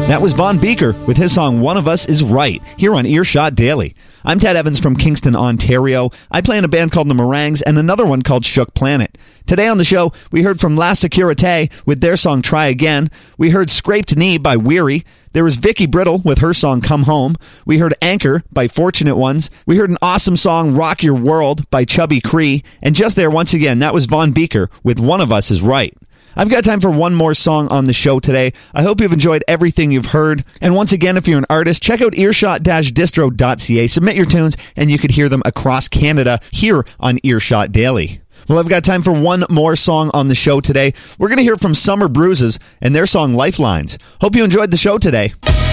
That was Von Beeker with his song One of Us is Right, here on Earshot Daily. I'm Ted Evans from Kingston, Ontario. I play in a band called The Meringues and another one called Shook Planet. Today on the show, we heard from La Securite with their song Try Again. We heard Scraped Knee by Weary. There was Vicky Brittle with her song Come Home. We heard Anchor by Fortunate Ones. We heard an awesome song Rock Your World by Chubby Cree. And just there, once again, that was Von Beeker with One of Us is Right. I've got time for one more song on the show today. I hope you've enjoyed everything you've heard. And once again, if you're an artist, check out earshot-distro.ca. Submit your tunes, and you could hear them across Canada here on Earshot Daily. Well, I've got time for one more song on the show today. We're going to hear from Summer Bruises and their song Lifelines. Hope you enjoyed the show today.